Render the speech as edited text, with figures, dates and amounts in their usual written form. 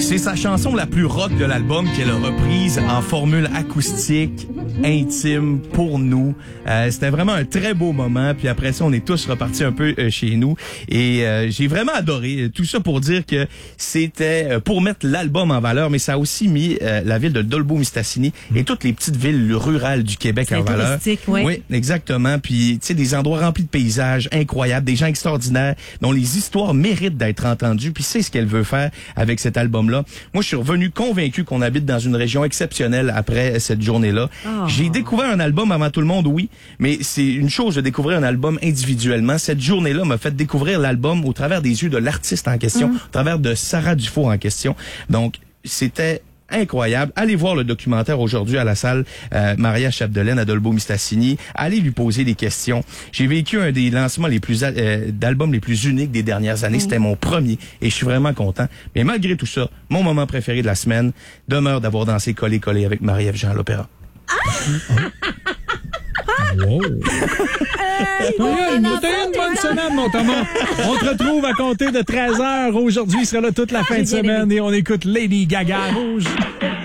C'est sa chanson la plus rock de l'album qu'elle a reprise en formule acoustique, intime, pour nous. C'était vraiment un très beau moment. Puis après ça, on est tous repartis un peu chez nous. Et j'ai vraiment adoré. Tout ça pour dire que c'était pour mettre l'album en valeur, mais ça a aussi mis la ville de Dolbeau-Mistassini et toutes les petites villes rurales du Québec en valeur. Oui. Oui, exactement. Puis, tu sais, des endroits remplis de paysages incroyables, des gens extraordinaires dont les histoires méritent d'être entendues. Puis c'est ce qu'elle veut faire avec cet album-là. Moi, je suis revenu convaincu qu'on habite dans une région exceptionnelle après cette journée-là. Oh. J'ai découvert un album avant tout le monde, oui, mais c'est une chose de découvrir un album individuellement. Cette journée-là m'a fait découvrir l'album au travers des yeux de l'artiste en question, au travers de Sarah Dufour en question. Donc, c'était incroyable. Allez voir le documentaire aujourd'hui à la salle Maria Chapdelaine à Dolbeau-Mistassini. Allez lui poser des questions. J'ai vécu un des lancements les plus d'albums les plus uniques des dernières années. C'était mon premier et je suis vraiment content. Mais malgré tout ça, mon moment préféré de la semaine demeure d'avoir dansé collé avec Marie-Ève Jean à l'opéra. Wow. T'as eu une bonne semaine, mon Thomas. On te retrouve à compter de 13h. Aujourd'hui, il sera là toute la fin de semaine et on écoute Lady Gaga Rouge.